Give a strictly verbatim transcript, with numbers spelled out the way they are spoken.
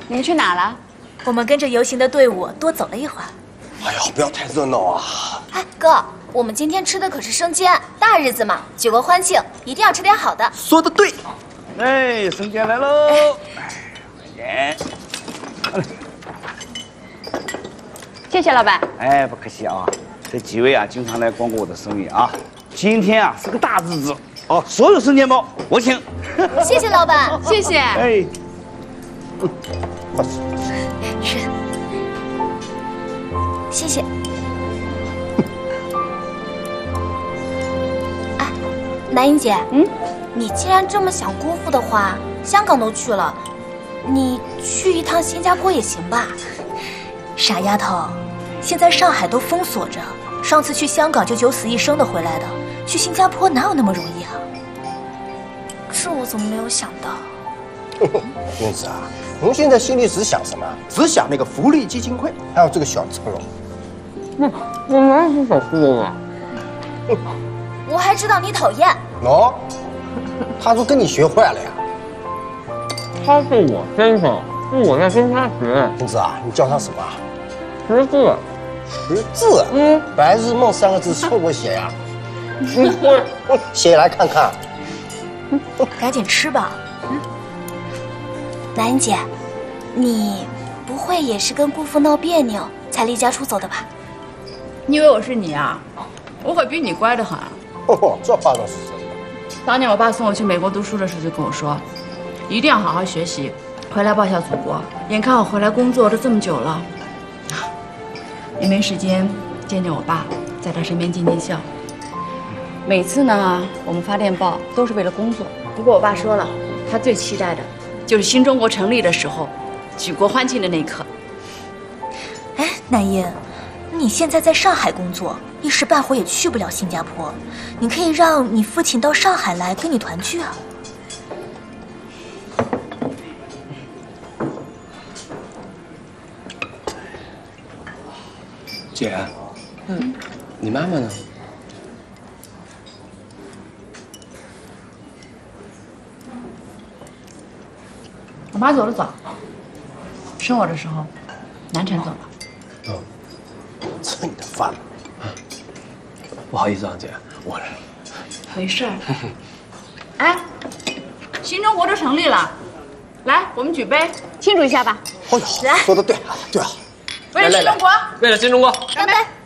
你们去哪了？ 我们跟着游行的队伍多走了一会儿。 哎呀，不要太热闹啊！ 哎，哥，我们今天吃的可是生煎，大日子嘛，举国欢庆，一定要吃点好的。 说的对。 哎，生煎来喽！哎，快点。 谢谢老板。 哎，不客气啊。这几位啊，经常来光顾我的生意啊。今天啊是个大日子哦，所有生煎包我请。 谢谢老板， 谢谢。 哎， 是，谢谢。哎，南英姐，嗯，你既然这么想姑父的话，香港都去了，你去一趟新加坡也行吧？ 傻丫头，现在上海都封锁着，上次去香港就九死一生的回来的，去新加坡哪有那么容易啊？ 这我怎么没有想到？ 英子啊，您现在心里只想什么？只想那个福利基金会，还有这个小成龙。 那我哪是小富翁啊？ 我还知道你讨厌。 喏，他都跟你学坏了呀。 他是我先生，是我在跟他学。 英子啊，你叫他什么？ 识字。 识字？嗯，白日梦三个字凑合写呀。 你会？ 写来看看。 赶紧吃吧。 嗯，南英姐，你不会也是跟姑父闹别扭才离家出走的吧？ 你以为我是你啊？我可比你乖得很。 哦，这话倒是真的。 当年我爸送我去美国读书的时候就跟我说，一定要好好学习，回来报效祖国。眼看我回来工作都这么久了，也没时间见见我爸，在他身边尽尽孝。每次呢，我们发电报都是为了工作。不过我爸说了，他最期待的就是新中国成立的时候，举国欢庆的那一刻。 哎，南英，你现在在上海工作，一时半会也去不了新加坡，你可以让你父亲到上海来跟你团聚啊。 姐，嗯，你妈妈呢？ 我妈走得早，生我的时候，南辰走了。 嗯，吃你的饭了。不好意思啊，姐，我来了。 没事儿。哎，新中国都成立了，来，我们举杯庆祝一下吧。 哎呦，说的对，对啊， 为了新中国， 为了新中国， 干杯！